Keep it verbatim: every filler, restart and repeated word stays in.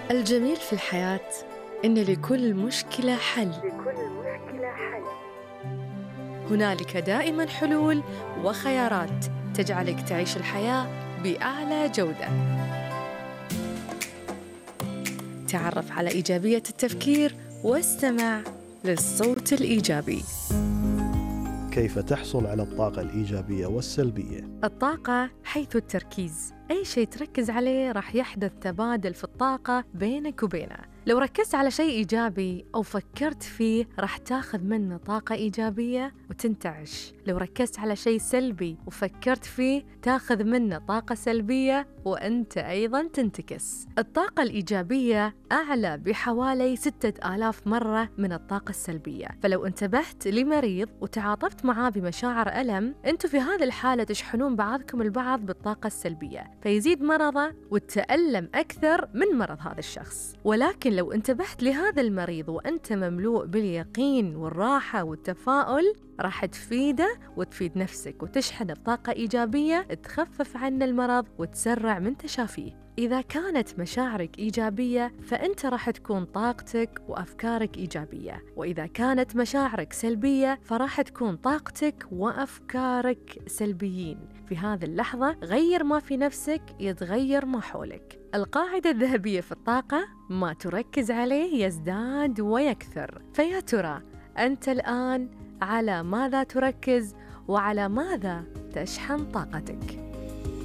الجميل في الحياة إن لكل مشكلة حل. لكل مشكلة حل. هنالك دائماً حلول وخيارات تجعلك تعيش الحياة بأعلى جودة. تعرف على إيجابية التفكير واستمع للصوت الإيجابي. كيف تحصل على الطاقة الإيجابية والسلبية؟ الطاقة حيث التركيز، أي شيء تركز عليه راح يحدث تبادل في الطاقة بينك وبينه. لو ركزت على شيء إيجابي أو فكرت فيه راح تاخذ منه طاقة إيجابية وتنتعش. لو ركزت على شيء سلبي وفكرت فيه تاخذ منه طاقة سلبية وأنت أيضاً تنتكس. الطاقة الإيجابية أعلى بحوالي ستة آلاف مرة من الطاقة السلبية، فلو انتبهت لمريض وتعاطفت معاه بمشاعر ألم، أنتوا في هذه الحالة تشحنون بعضكم البعض بالطاقة السلبية، فيزيد مرضه وتتألم أكثر من مرض هذا الشخص. ولكن لو انتبهت لهذا المريض وأنت مملوء باليقين والراحة والتفاؤل، راح تفيده وتفيد نفسك وتشحن بطاقة إيجابية تخفف عنا المرض وتسرع من تشافيه. إذا كانت مشاعرك إيجابية فأنت راح تكون طاقتك وأفكارك إيجابية، وإذا كانت مشاعرك سلبية فراح تكون طاقتك وأفكارك سلبيين. في هذه اللحظة غير ما في نفسك يتغير ما حولك. القاعدة الذهبية في الطاقة: ما تركز عليه يزداد ويكثر. فيا ترى أنت الآن على ماذا تركز وعلى ماذا تشحن طاقتك؟